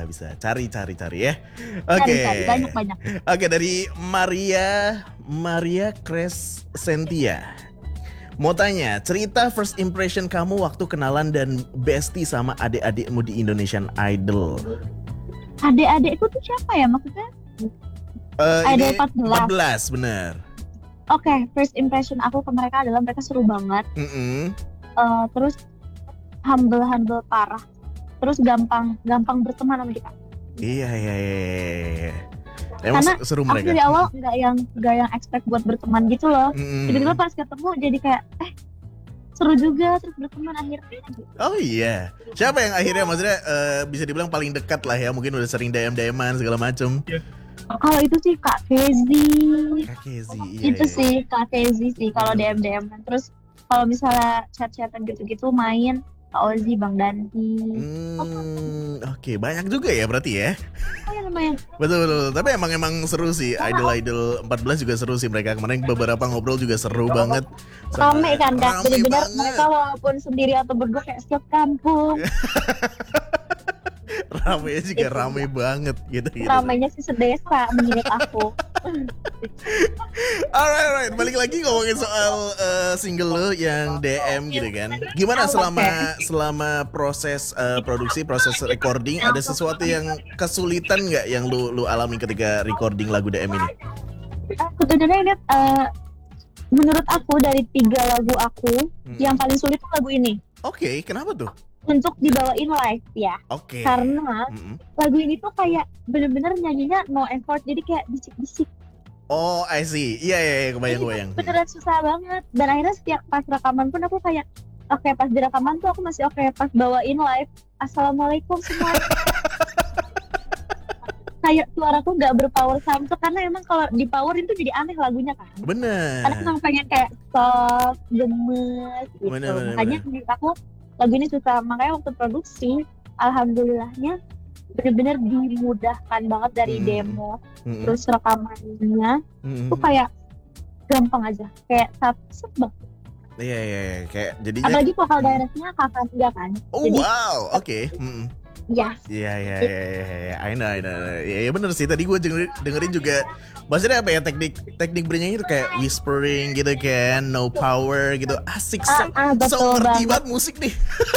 bisa. Cari ya. Oke. Cari banyak. Oke, dari Maria Crescentia. Mau tanya, cerita first impression kamu waktu kenalan dan bestie sama adik-adikmu di Indonesian Idol. Adik-adikku tuh siapa ya maksudnya? Ini Ada 14, bener. Oke, first impression aku ke mereka adalah mereka seru banget. Terus humble parah. Terus gampang berteman sama kita. Iya. Emang Karena seru aku mereka. dari awal nggak yang expect buat berteman gitu loh. Tiba-tiba pas ketemu jadi kayak seru juga, terus berteman akhirnya. Oh iya. Siapa yang akhirnya maksudnya bisa dibilang paling dekat lah ya, mungkin udah sering DM-an segala macem. Kalau itu sih Kak Kezi. Iya. Itu sih Kak Kezi sih kalau DM-an. Terus kalau misalnya chat-chatan gitu-gitu main Kak Ozi, Bang Danti. Oke, banyak juga ya berarti ya. Oh ya lumayan. Betul. Tapi emang seru sih. Idol 14 juga seru sih mereka. Kemarin beberapa ngobrol juga seru banget. Rame kan Kak, bener-bener banget. mereka walaupun sendiri atau berdua kayak sekampung. Ramenya juga rame banget gitu. Ramenya sih sedesa menurut aku. Alright. Balik lagi ngomongin soal single lo yang DM gitu kan. Gimana selama proses produksi, proses recording, ada sesuatu yang kesulitan nggak yang lu alami ketika recording lagu DM ini? Sebenarnya ini menurut aku dari 3 lagu aku yang paling sulit tuh lagu ini. Oke, kenapa tuh? Untuk dibawain live ya. Oke. Karena lagu ini tuh kayak bener-bener nyanyinya no effort, jadi kayak bisik-bisik. Oh, I see. Iya, kebayang. Beneran susah banget. Dan akhirnya setiap pas rekaman pun aku kayak oke, pas di rekaman tuh aku masih oke, pas bawain live assalamualaikum semua. Kayak suaraku gak berpower sampai karena emang kalau di powerin tuh jadi aneh lagunya kan. Bener. Karena emang pengen kayak soft, gemes gitu. Makanya menurut aku lagu ini susah. Makanya waktu produksi alhamdulillahnya bener-bener dimudahkan banget dari demo terus rekamannya tuh kayak gampang aja, kayak satu banget. Iya, kayak jadinya. Apalagi vokal directnya Kakak Tia kan. Oh jadi, wow, oke. Iya. Iya, I know. Ya bener sih, tadi gue dengerin juga. Maksudnya apa ya, teknik bernyanyi itu kayak whispering gitu kan, no power gitu, asik. So ngerti banget musik nih.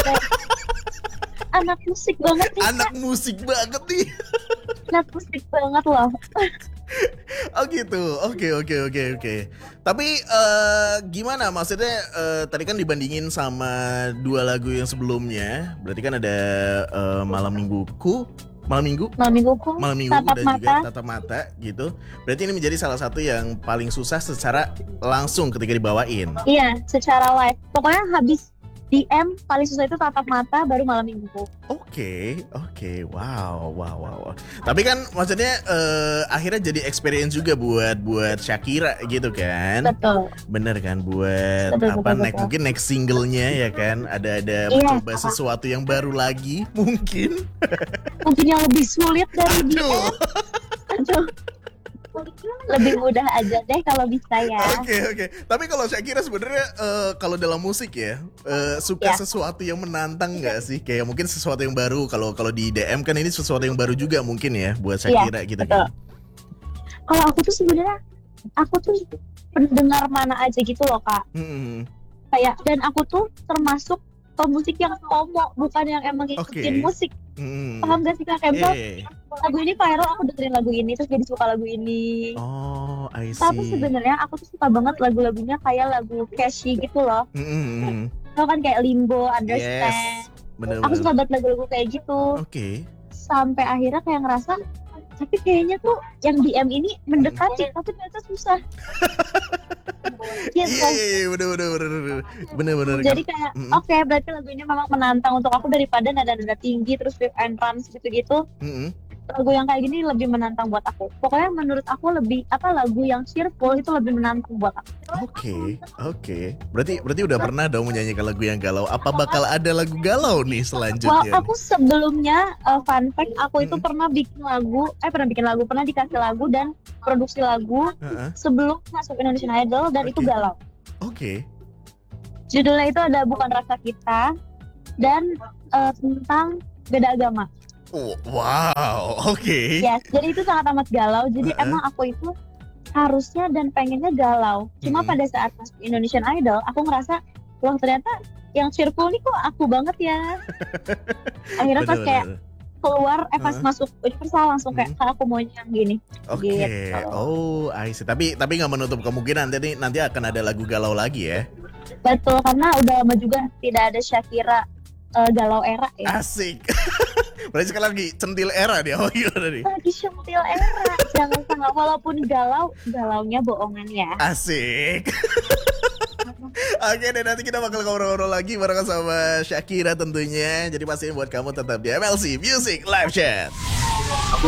Anak musik banget nih. Anak musik banget nih. Anak musik banget loh. Oh gitu, oke. Tapi gimana maksudnya tadi kan dibandingin sama 2 lagu yang sebelumnya, berarti kan ada Malam Mingguku Tatap dan Mata. juga Tatap Mata gitu. Berarti ini menjadi salah satu yang paling susah secara langsung ketika dibawain. Iya, secara live. Pokoknya habis DM paling susah itu Tatap Mata, baru Malam Minggu. Oke, wow. Tapi kan maksudnya akhirnya jadi experience juga buat Shakira gitu kan? Betul. Bener kan, buat betul. mungkin next singlenya ya kan? Ada mencoba sesuatu yang baru lagi mungkin yang lebih sulit dari DM. Aduh. Lebih mudah aja deh kalau bisa ya. Oke. Tapi kalau Shakira sebenarnya kalau dalam musik ya suka sesuatu yang menantang nggak sih? Kayak mungkin sesuatu yang baru. Kalau di DM kan ini sesuatu yang baru juga mungkin ya buat Shakira gitu kan. Kalau aku tuh sebenarnya pendengar mana aja gitu loh Kak. Kayak dan aku tuh termasuk pemusik yang FOMO, bukan yang emang ngikutin musik. Paham gak sih Kak? Kayak lagu ini viral, aku dengerin lagu ini terus jadi suka lagu ini. Oh, I see. Tapi sebenarnya aku tuh suka banget lagu-lagunya kayak lagu Cashy gitu loh. Tau kan kayak Limbo, Understand. Bener. Aku suka banget lagu-lagu kayak gitu. Oke. Sampai akhirnya kayak ngerasa tapi kayaknya tuh yang DM ini mendekati tapi ternyata susah. Iya, bener. Jadi kayak oke, berarti lagu ini memang menantang untuk aku daripada nada-nada tinggi terus flip and runs gitu-gitu. Lagu yang kayak gini lebih menantang buat aku. Pokoknya menurut aku lebih lagu yang cheerful itu lebih menantang buat aku. Oke. Berarti udah pernah dong menyanyikan lagu yang galau. Apa bakal ada lagu galau nih selanjutnya? Wah, aku sebelumnya fun fact aku itu pernah dikasih lagu dan produksi lagu sebelum masuk Indonesian Idol dan itu galau. Oke. Judulnya itu ada Bukan Rasa Kita dan tentang beda agama. Wow, oke. Yes, jadi itu sangat amat galau. Jadi emang aku itu harusnya dan pengennya galau. Cuma pada saat masuk Indonesian Idol, aku ngerasa, wah ternyata yang cheerful nih kok aku banget ya. Akhirnya pas kayak keluar, pas masuk Universal langsung kayak, Kak, aku mau yang gini. Oke. Gitu. Oh, I see. Tapi nggak menutup kemungkinan nanti akan ada lagu galau lagi ya. Betul, karena udah lama juga tidak ada Shakira galau era ya. Asik. Berarti sekarang lagi centil era dia. Oh gimana nih? Lagi centil era. Jangan salah, walaupun galaunya bohongan ya. Asik. Oke deh, nanti kita bakal ngobrol-ngobrol lagi bareng sama Shakira tentunya. Jadi pastiin buat kamu tetap di MLC Music Live Chat.